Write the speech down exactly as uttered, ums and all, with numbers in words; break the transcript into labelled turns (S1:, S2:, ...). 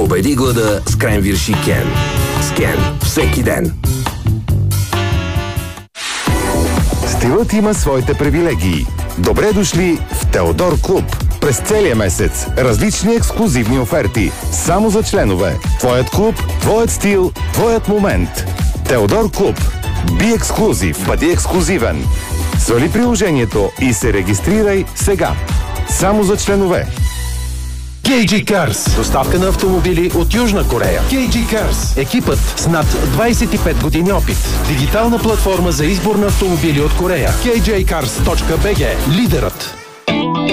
S1: Победи глада с кренвирши Кен. С Кен всеки ден.
S2: Стилът има своите привилегии. Добре дошли в Теодор Клуб. През целия месец различни ексклузивни оферти. Само за членове. Твоят клуб, твоят стил, твоят момент. Теодор Клуб. Би ексклузив. Бъди ексклюзивен. Свали приложението и се регистрирай сега. Само за членове.
S3: кей джи Cars. Доставка на автомобили от Южна Корея. кей джи Cars. Екипът с над двадесет и пет години опит. Дигитална платформа за избор на автомобили от Корея. кей джи карс точка би джи. Лидерът